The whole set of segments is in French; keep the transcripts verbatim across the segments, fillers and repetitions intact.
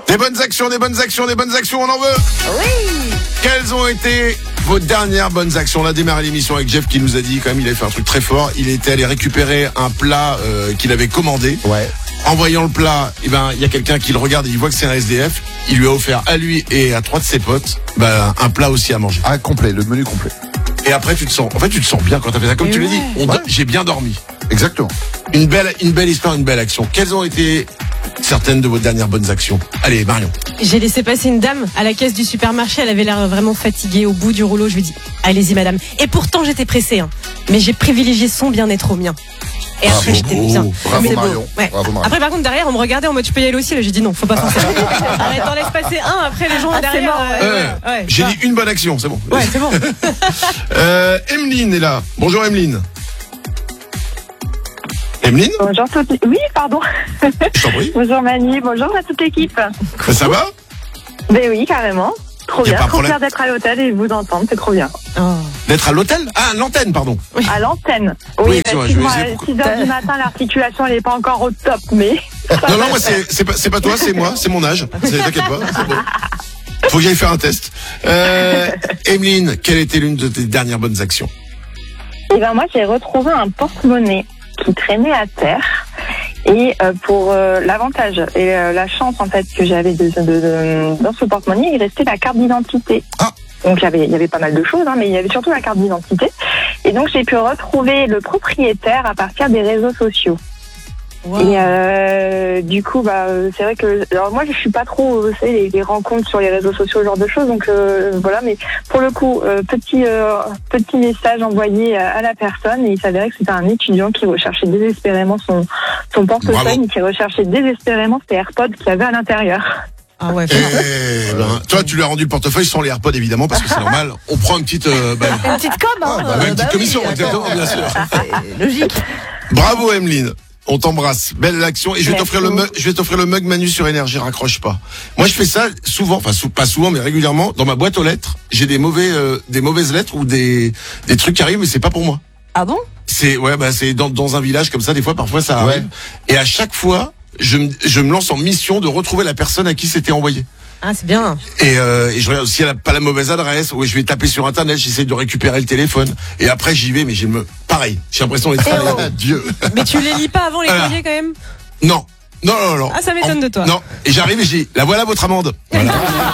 Des bonnes actions, des bonnes actions, des bonnes actions, on en veut. Oui. Quelles ont été vos dernières bonnes actions? On a démarré l'émission avec Jeff qui nous a dit quand même il avait fait un truc très fort. Il était allé récupérer un plat euh, qu'il avait commandé. Ouais. En voyant le plat, eh ben il y a quelqu'un qui le regarde et il voit que c'est un S D F. Il lui a offert à lui et à trois de ses potes ben, un plat aussi à manger. Ah, complet, le menu complet. Et après tu te sens, en fait tu te sens bien quand t'as fait ça. Comme Et tu ouais. l'as dit, on, Ouais. j'ai bien dormi. Exactement. Une belle, une belle histoire, une belle action. Quelles ont été certaines de vos dernières bonnes actions? Allez Marion. J'ai laissé passer une dame à la caisse du supermarché. Elle avait l'air vraiment fatiguée au bout du rouleau. Je lui ai dit, allez-y madame. Et pourtant j'étais pressée, hein. Mais j'ai privilégié son bien-être au mien. Et Bravo. après j'étais bien. Bravo C'est beau. Marion. Ouais. Bravo Marion. Après par contre derrière on me regardait en mode tu peux y aller aussi. Là j'ai dit non, faut pas faire ça. Arrête, t'en laisses passer un. Après les gens Ah, c'est derrière. mort, euh, Euh, ouais, ouais, j'ai ça. dit une bonne action, c'est bon. Ouais c'est bon. Euh, Emeline est là. Bonjour Emeline. Emeline, Bonjour toute... Oui, pardon. je t'en prie. Bonjour Manu, bonjour à toute l'équipe. Ça va? Ben oui, carrément. Trop Y a bien, pas de trop problème. fier d'être à l'hôtel et vous entendre, c'est trop bien. Oh. D'être à l'hôtel? Ah, l'antenne, pardon. À l'antenne. Oui, Oui, tu vois, parce je que vais moi, essayer, pourquoi- six heures du matin, l'articulation, elle est pas encore au top, mais... Non, non, moi, c'est, c'est pas, c'est pas toi, c'est moi, c'est mon âge. C'est- T'inquiète pas, c'est bon. Faut que j'aille faire un test. Euh, Emeline, quelle était l'une de tes dernières bonnes actions? Et ben moi, j'ai retrouvé un porte-monnaie qui traînait à terre. Et euh, pour euh, l'avantage et euh, la chance en fait que j'avais de, de, de- dans ce porte-monnaie, il restait la carte d'identité. Ah. Donc il y avait, il y avait pas mal de choses, hein, mais il y avait surtout la carte d'identité. Et donc j'ai pu retrouver le propriétaire à partir des réseaux sociaux. Wow. Et euh, du coup, bah, euh, c'est vrai que alors moi je suis pas trop, vous savez, les, les rencontres sur les réseaux sociaux, ce genre de choses. Donc euh, voilà, mais pour le coup, euh, petit euh, petit message envoyé à, à la personne et il s'avérait que c'était un étudiant qui recherchait désespérément son son portefeuille, Bravo. mais qui recherchait désespérément ses AirPods qu'il y avait à l'intérieur. Ah ouais. Eh ben, toi, tu lui as rendu le portefeuille sans les AirPods, évidemment, parce que c'est normal. On prend une petite, euh, bah, Une petite com, hein. bah, une petite Bah oui, commission, attends. exactement, bien sûr. C'est logique. Bravo, Emeline. On t'embrasse. Belle action. Et je vais Merci. t'offrir le mug, je vais t'offrir le mug Manu sur énergie. Raccroche pas. Moi, je fais ça souvent, enfin, sou- pas souvent, mais régulièrement. Dans ma boîte aux lettres, j'ai des mauvais, euh, des mauvaises lettres ou des, des trucs qui arrivent, mais c'est pas pour moi. Ah bon? C'est, ouais, bah, c'est dans, dans un village comme ça, des fois, parfois, ça arrive. Ouais. Et à chaque fois, je me, je me lance en mission de retrouver la personne à qui c'était envoyé. Ah c'est bien. Et, euh, et je regarde si elle a pas la mauvaise adresse, ou je vais taper sur internet, j'essaie de récupérer le téléphone. Et après, j'y vais, mais j'ai me, pareil. J'ai l'impression d'être allé. Ah, Dieu. Mais tu les lis pas avant les Alors. courriers quand même? Non. Non, non, non. Ah, ça m'étonne En- de toi. Non. Et j'arrive et je dis, la voilà votre amende. Voilà.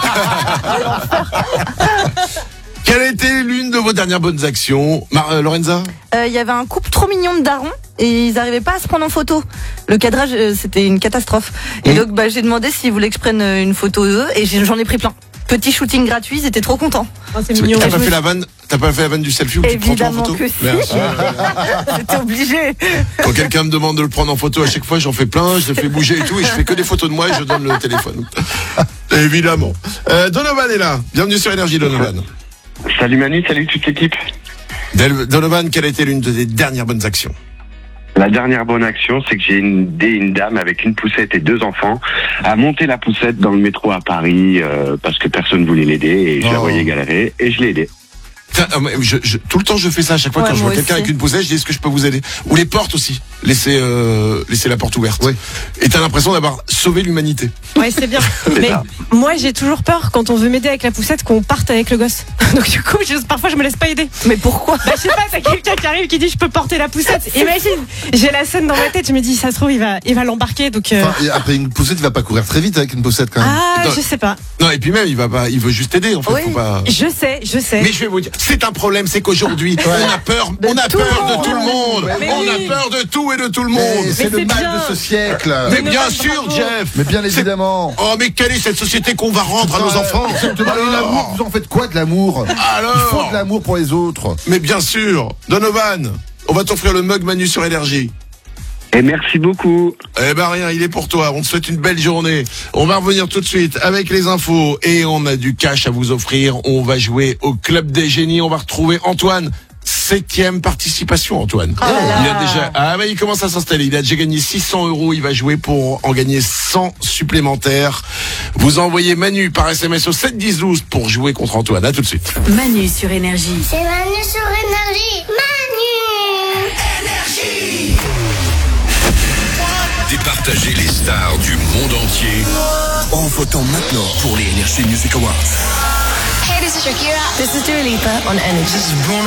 Quelle a été l'une de vos dernières bonnes actions, Mar- euh, Lorenza? Il y avait un couple trop mignon de darons et ils n'arrivaient pas à se prendre en photo. Le cadrage, euh, c'était une catastrophe. Et Mmh. donc, bah, j'ai demandé s'ils voulaient que je prenne euh, une photo eux et j'ai- j'en ai pris plein. Petit shooting gratuit, ils étaient trop contents. Oh, c'est mignon. T'as je pas me fait la vanne, t'as pas fait la vanne du selfie où tu te prends toi en Évidemment photo? que si. Bien sûr. J'étais obligée. Quand quelqu'un me demande de le prendre en photo, à chaque fois j'en fais plein, je le fais bouger et tout, et je fais que des photos de moi et je donne le téléphone. Évidemment. Euh, Donovan est là. Bienvenue sur Énergie, Donovan. Salut Manu, salut toute l'équipe. Del- Donovan, quelle a été l'une de tes dernières bonnes actions? La dernière bonne action, c'est que j'ai aidé une dame avec une poussette et deux enfants à monter la poussette dans le métro à Paris euh, parce que personne voulait l'aider et je la Oh. voyais galérer et je l'ai aidé. Tiens, euh, je, je- tout le temps je fais ça à chaque fois Ouais, quand je vois moi quelqu'un aussi. avec une poussette, je dis est-ce que je peux vous aider? Ou les portes aussi. Laissez, euh, laissez la porte ouverte. Oui. Et t'as l'impression d'avoir sauvé l'humanité. Ouais, c'est bien. Mais ça. moi, j'ai toujours peur quand on veut m'aider avec la poussette qu'on parte avec le gosse. Donc du coup, je- parfois, je me laisse pas aider. Mais pourquoi? Bah, je sais pas, t'as quelqu'un qui arrive qui dit je peux porter la poussette. Imagine, j'ai la scène dans ma tête. Je me dis ça se trouve il va, il va l'embarquer. Donc euh, Enfin, et après une poussette, il va pas courir très vite avec une poussette quand même. ah, Non. je sais pas. Non, et puis même, il va pas, il veut juste t'aider, en fait. Oui. Faut pas... Je sais, je sais. Mais je vais vous dire, c'est un problème, c'est qu'aujourd'hui, on a peur, De on a tout peur le de monde. tout le monde. Mais on oui. a peur de tout et de tout le Mais monde. c'est Mais le c'est mal bien. de ce siècle. Mais Mais bien bravo. sûr, Jeff. Mais bien C'est- évidemment. Oh, mais quelle est cette société qu'on va rendre à nos Ouais, enfants? exactement. Et l'amour, vous en faites quoi de l'amour? Alors Il faut de l'amour pour les autres. Mais bien sûr, Donovan, on va t'offrir le mug Manu sur Énergie. Et merci beaucoup. Eh ben rien, il est pour toi. On te souhaite une belle journée. On va revenir tout de suite avec les infos et on a du cash à vous offrir. On va jouer au Club des Génies. On va retrouver Antoine. Septième participation, Antoine. là là. Il a déjà, ah bah il commence à s'installer. Il a déjà gagné six cents euros. Il va jouer pour en gagner cent supplémentaires. Vous envoyez Manu par S M S au sept dix douze pour jouer contre Antoine. À tout de suite. Manu sur Énergie. C'est Manu sur Énergie. Manu. Départagez les stars du monde entier en votant maintenant pour les Energy Music Awards. Hey, this is Shakira. This is Dua Lipa on Energy.